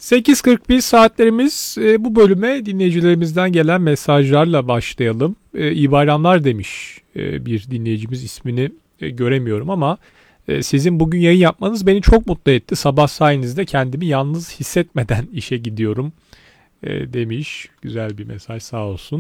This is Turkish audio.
8.41 saatlerimiz. Bu bölüme dinleyicilerimizden gelen mesajlarla başlayalım. İyi bayramlar demiş bir dinleyicimiz, ismini göremiyorum ama sizin bugün yayın yapmanız beni çok mutlu etti. Sabah sayenizde kendimi yalnız hissetmeden işe gidiyorum demiş. Güzel bir mesaj, sağ olsun.